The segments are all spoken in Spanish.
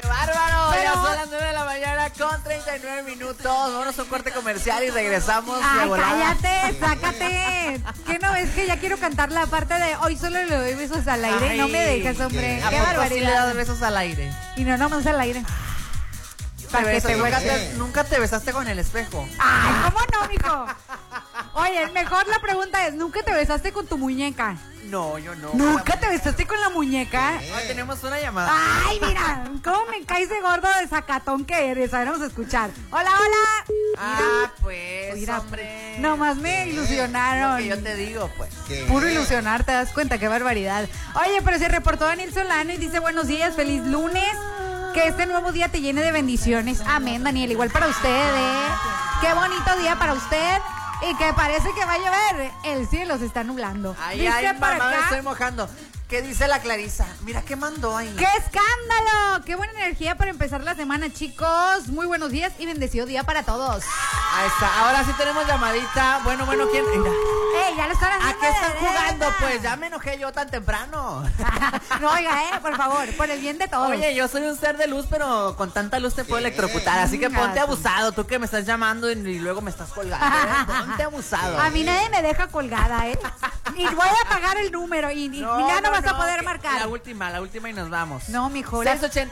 ¡Qué bárbaro! Pero... ya son las 9 de la mañana con 39 minutos. Vámonos a un corte comercial y regresamos. ¡Ay, cállate! ¡Sácate! ¿Qué no ves que ya quiero cantar la parte de hoy solo le doy besos al aire? Ay, no me dejes, hombre. ¡Qué barbaridad! Sí le das besos al aire. Y no nomás al aire. Nunca te besaste con el espejo. Ay, ¿cómo no, mijo? Oye, mejor la pregunta es, ¿nunca te besaste con tu muñeca? No, yo no. ¿Nunca te besaste con la muñeca? Ay, tenemos una llamada. Ay, mira, cómo me caes de gordo de sacatón que eres. A ver, vamos a escuchar. Hola, hola. Mira, pues, mira, hombre. Nomás me ilusionaron. Lo que yo te digo, pues. Puro ilusionar, ¿te das cuenta? Qué barbaridad. Oye, pero se reportó Daniel Solano y dice, buenos días, feliz lunes. Que este nuevo día te llene de bendiciones. Amén, Daniel. Igual para usted, ¿eh? Qué bonito día para usted. Y que parece que va a llover. El cielo se está nublando. Ay, ay, mamá, me estoy mojando. ¿Qué dice la Clarisa? Mira qué mandó ahí. ¡Qué escándalo! ¡Qué buena energía para empezar la semana, chicos! Muy buenos días y bendecido día para todos. Ahí está. Ahora sí tenemos llamadita. Bueno, ¿quién? Mira. Ya lo están haciendo. ¿A qué están jugando? Pues ya me enojé yo tan temprano. No, oiga, por favor, por el bien de todos. Oye, yo soy un ser de luz, pero con tanta luz te puedo electrocutar. Así que ponte abusado. Tú que me estás llamando y luego me estás colgando. Ponte abusado. A mí nadie me deja colgada, ¿eh? Y voy a pagar el número y ya no vas a poder marcar. La última y nos vamos. No, mijo.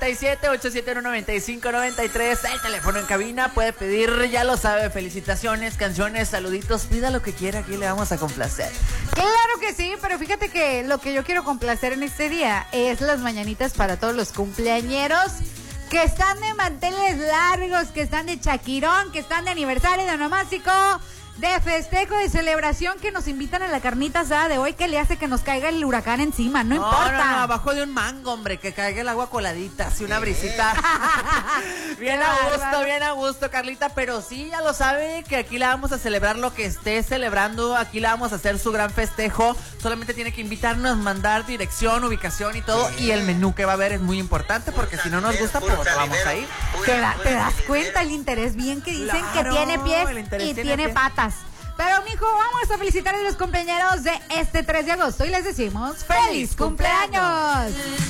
687-871-9593. El teléfono en cabina. Puede pedir, ya lo sabe, felicitaciones, canciones, saluditos. Pida lo que quiera, aquí le vamos a complacer. Claro que sí, pero fíjate que lo que yo quiero complacer en este día es las mañanitas para todos los cumpleañeros que están de manteles largos, que están de chaquirón, que están de aniversario, de onomástico, de festejo, de celebración, que nos invitan a la carnita asada de hoy, que le hace que nos caiga el huracán encima, no importa. No, abajo de un mango, hombre, que caiga el agua coladita, así una brisita. Bien a gusto, Carlita, pero sí, ya lo sabe, que aquí la vamos a celebrar lo que esté celebrando, aquí la vamos a hacer su gran festejo, solamente tiene que invitarnos, mandar dirección, ubicación y todo, y el menú que va a haber es muy importante, porque si no nos gusta, pues vamos a ir. ¿Te das cuenta el interés bien que dicen? Claro, que tiene pies y tiene patas? Pero, mijo, vamos a felicitar a los compañeros de este 3 de agosto y les decimos ¡feliz cumpleaños!